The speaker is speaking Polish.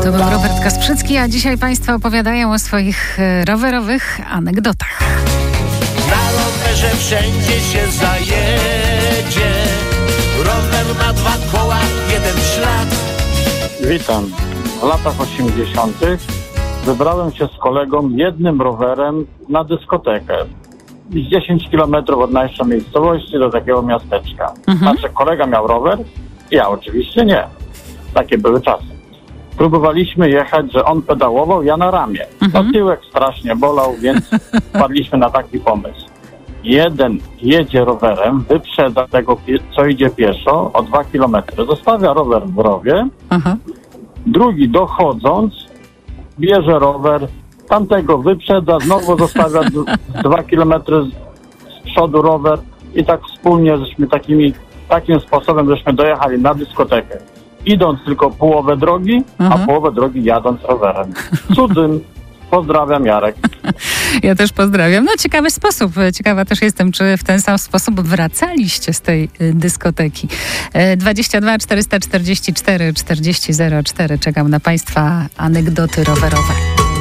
To był Robert Kasprzycki, a dzisiaj Państwo opowiadają o swoich rowerowych anegdotach. Na rowerze wszędzie się zajedzie. Rower ma 2 koła, 1 ślad. Witam. W latach 80. wybrałem się z kolegą jednym rowerem na dyskotekę. 10 km od najbliższej miejscowości do takiego miasteczka. Znaczy kolega miał rower, ja oczywiście nie. Takie były czasy. Próbowaliśmy jechać, że on pedałował, ja na ramię. No tyłek strasznie bolał, więc wpadliśmy na taki pomysł. Jeden jedzie rowerem, wyprzedza tego, co idzie pieszo o 2 km. Zostawia rower w rowie. Drugi dochodząc, bierze rower, tamtego wyprzedza, znowu zostawia 2 km z przodu rower i tak wspólnie żeśmy takim sposobem żeśmy dojechali na dyskotekę. Idąc tylko połowę drogi, a połowę drogi jadąc rowerem. Cudzym. Pozdrawiam, Jarek. Ja też pozdrawiam. No ciekawy sposób. Ciekawa też jestem, czy w ten sam sposób wracaliście z tej dyskoteki. 22 444 40 04. Czekam na Państwa anegdoty rowerowe.